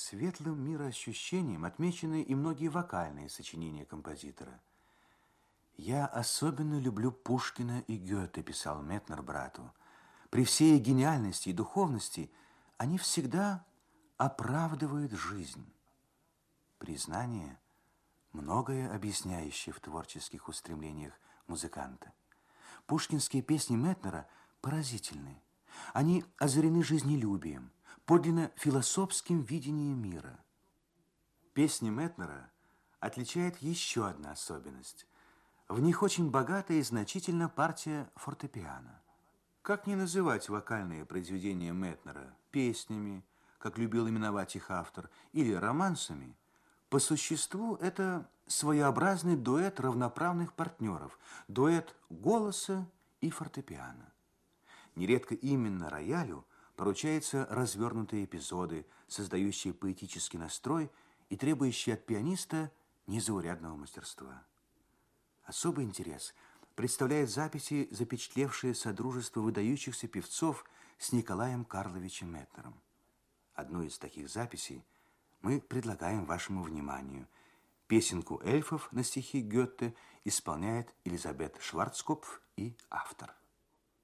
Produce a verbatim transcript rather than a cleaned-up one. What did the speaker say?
Светлым мироощущением отмечены и многие вокальные сочинения композитора. «Я особенно люблю Пушкина и Гёте», – писал Метнер брату. «При всей гениальности и духовности они всегда оправдывают жизнь». Признание, многое объясняющее в творческих устремлениях музыканта. Пушкинские песни Метнера поразительны. Они озарены жизнелюбием, подлинно философским видением мира. Песни Метнера отличает еще одна особенность. В них очень богатая и значительна партия фортепиано. Как не называть вокальные произведения Метнера песнями, как любил именовать их автор, или романсами? По существу это своеобразный дуэт равноправных партнеров, дуэт голоса и фортепиано. Нередко именно роялю поручаются развернутые эпизоды, создающие поэтический настрой и требующие от пианиста незаурядного мастерства. Особый интерес представляет записи, запечатлевшие содружество выдающихся певцов с Николаем Карловичем Метнером. Одну из таких записей мы предлагаем вашему вниманию. Песенку эльфов на стихи Гёте исполняет Элизабет Шварцкопф и автор.